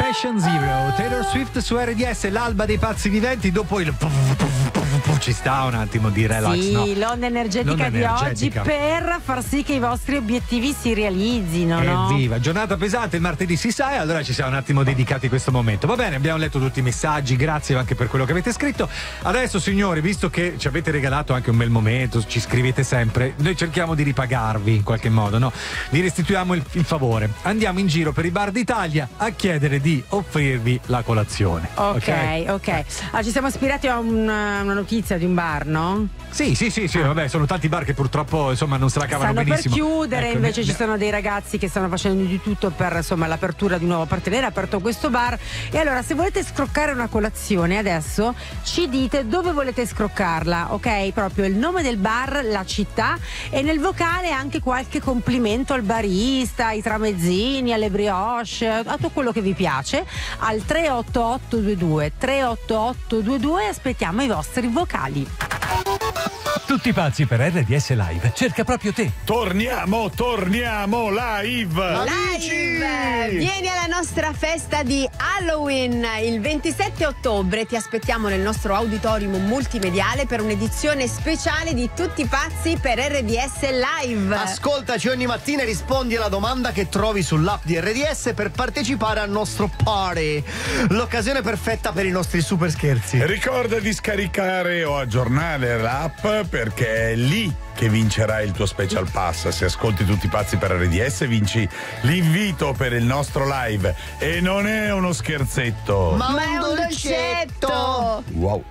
Generation Zero, Taylor Swift su RDS, l'alba dei pazzi viventi. Dopo il ci sta un attimo di relax, sì, no? l'onda energetica di oggi per far sì che i vostri obiettivi si realizzino, no? Evviva, giornata pesante, il martedì si sa, e allora ci siamo un attimo dedicati a questo momento. Va bene, abbiamo letto tutti i messaggi, grazie anche per quello che avete scritto. Adesso, signori, visto che ci avete regalato anche un bel momento, ci scrivete sempre, noi cerchiamo di ripagarvi in qualche modo, no? Vi restituiamo il favore. Andiamo in giro per i bar d'Italia a chiedere di offrirvi la colazione. Ok. Ah, ci siamo ispirati a una notizia di un bar, no? Sì, vabbè, sono tanti bar che purtroppo insomma non se la cavano stanno benissimo. Per chiudere, ecco, invece ci sono dei ragazzi che stanno facendo di tutto per insomma l'apertura di un nuovo partenere, ha aperto questo bar. E allora, se volete scroccare una colazione adesso, ci dite dove volete scroccarla, ok? Proprio il nome del bar, la città, e nel vocale anche qualche complimento al barista, ai tramezzini, alle brioche, a tutto quello che vi piace, al 38822 aspettiamo i vostri vocali. Tutti pazzi per RDS Live cerca proprio te. Torniamo live. Vieni alla nostra festa di Halloween il 27 ottobre. Ti aspettiamo nel nostro auditorium multimediale per un'edizione speciale di Tutti pazzi per RDS Live. Ascoltaci ogni mattina e rispondi alla domanda che trovi sull'app di RDS per partecipare al nostro party. L'occasione perfetta per i nostri super scherzi. Ricorda di scaricare o aggiornare l'app, perché è lì che vincerai il tuo special pass. Se ascolti Tutti pazzi per RDS vinci l'invito per il nostro live, e non è uno scherzetto, ma è un dolcetto. Wow.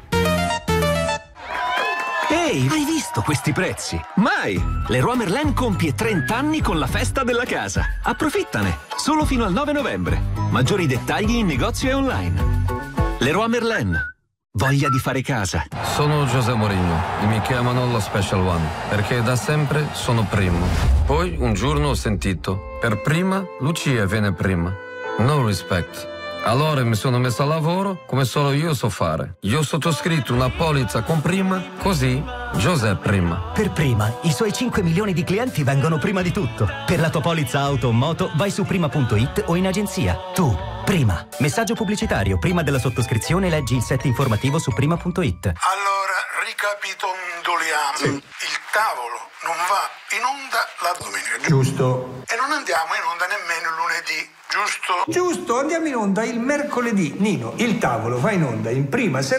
Ehi, hai visto questi prezzi? Mai! Leroy Merlin compie 30 anni con la festa della casa. Approfittane! Solo fino al 9 novembre. Maggiori dettagli in negozio e online. Leroy Merlin. Voglia di fare casa. Sono José Mourinho e mi chiamano lo Special One perché da sempre sono primo. Poi un giorno ho sentito: per prima Lucia viene prima. No respect. Allora mi sono messo a lavoro come solo io so fare. Io ho sottoscritto una polizza con prima, così José prima. Per prima, i suoi 5 milioni di clienti vengono prima di tutto. Per la tua polizza auto o moto vai su prima.it o in agenzia. Tu, prima. Messaggio pubblicitario. Prima della sottoscrizione leggi il set informativo su prima.it. Allora, ricapitoliamo. Sì. Il tavolo non va in onda la domenica. Giusto. E non andiamo in onda nemmeno il lunedì. Giusto? Giusto, andiamo in onda il mercoledì. Nino, il tavolo va in onda in prima